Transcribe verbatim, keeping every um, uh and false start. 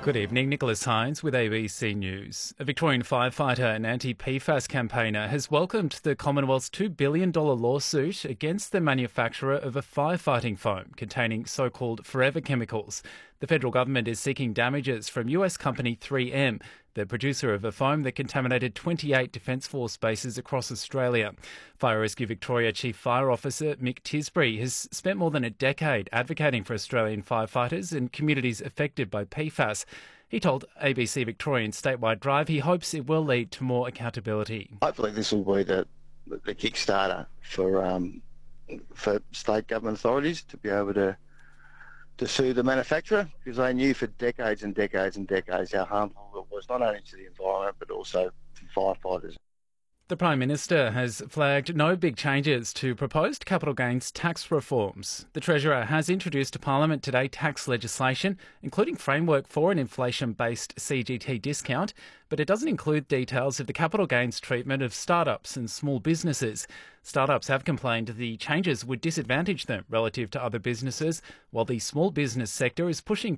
Good evening, Nicholas Hines with A B C News. A Victorian firefighter and anti-P FAS campaigner has welcomed the Commonwealth's two billion dollars lawsuit against the manufacturer of a firefighting foam containing so-called forever chemicals. The federal government is seeking damages from U S company three M, the producer of a foam that contaminated twenty-eight Defence Force bases across Australia. Fire Rescue Victoria Chief Fire Officer Mick Tisbury has spent more than a decade advocating for Australian firefighters and communities affected by P FAS. He told A B C Victorian Statewide Drive he hopes it will lead to more accountability. Hopefully this will be the, the kickstarter for um, for state government authorities to be able to to sue the manufacturer, because they knew for decades and decades and decades how harmful it was, not only to the environment but also to firefighters. The Prime Minister has flagged no big changes to proposed capital gains tax reforms. The Treasurer has introduced to Parliament today tax legislation, including framework for an inflation-based C G T discount, but it doesn't include details of the capital gains treatment of startups and small businesses. Startups have complained the changes would disadvantage them relative to other businesses, while the small business sector is pushing